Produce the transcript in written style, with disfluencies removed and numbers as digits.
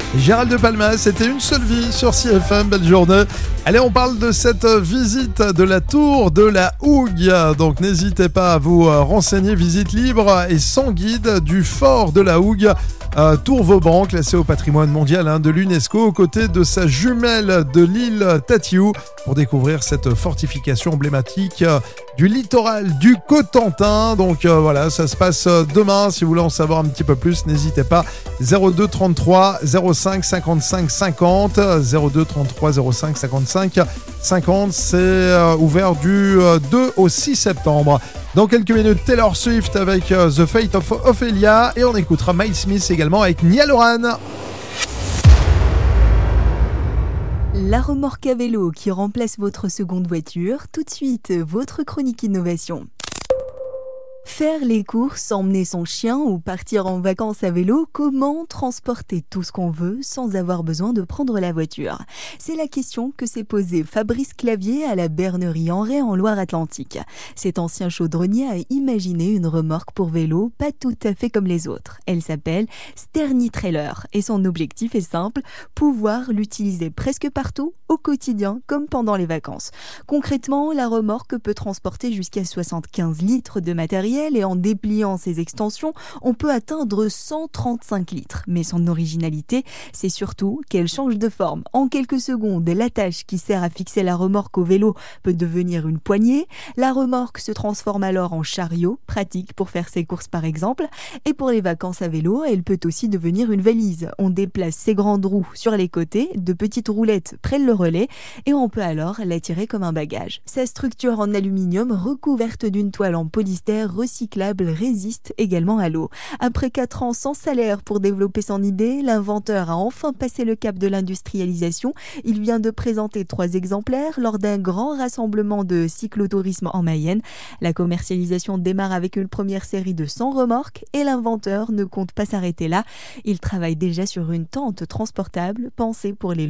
Gérald de Palma, c'était Une seule vie sur CFM, belle journée. Allez, on parle de cette visite de la tour de la Hougue. Donc n'hésitez pas à vous renseigner, visite libre et sans guide du fort de la Hougue. Tour Vauban, classé au patrimoine mondial de l'UNESCO, aux côtés de sa jumelle de l'île Tatiou, pour découvrir cette fortification emblématique du littoral du Cotentin. Donc voilà, ça se passe demain. Si vous voulez en savoir un petit peu plus, n'hésitez pas. 02 33 05 55 50 02 33 05 55 50. C'est ouvert du 2 au 6 septembre. Dans quelques minutes, Taylor Swift avec The Fate of Ophelia, et on écoutera Miles Smith également avec Niall Horan. La remorque à vélo qui remplace votre seconde voiture. Tout de suite, votre chronique innovation. Faire les courses, emmener son chien ou partir en vacances à vélo, comment transporter tout ce qu'on veut sans avoir besoin de prendre la voiture? C'est la question que s'est posée Fabrice Clavier à la Bernerie en Ré en Loire-Atlantique. Cet ancien chaudronnier a imaginé une remorque pour vélo pas tout à fait comme les autres. Elle s'appelle Sterny Trailer et son objectif est simple, pouvoir l'utiliser presque partout, au quotidien comme pendant les vacances. Concrètement, la remorque peut transporter jusqu'à 75 litres de matériel et en dépliant ses extensions, on peut atteindre 135 litres. Mais son originalité, c'est surtout qu'elle change de forme. En quelques secondes, l'attache qui sert à fixer la remorque au vélo peut devenir une poignée. La remorque se transforme alors en chariot, pratique pour faire ses courses par exemple. Et pour les vacances à vélo, elle peut aussi devenir une valise. On déplace ses grandes roues sur les côtés, de petites roulettes prennent le relais et on peut alors l'attirer comme un bagage. Sa structure en aluminium recouverte d'une toile en polystère recyclable résiste également à l'eau. Après 4 ans sans salaire pour développer son idée, l'inventeur a enfin passé le cap de l'industrialisation. Il vient de présenter 3 exemplaires lors d'un grand rassemblement de cyclotourisme en Mayenne. La commercialisation démarre avec une première série de 100 remorques et l'inventeur ne compte pas s'arrêter là. Il travaille déjà sur une tente transportable pensée pour les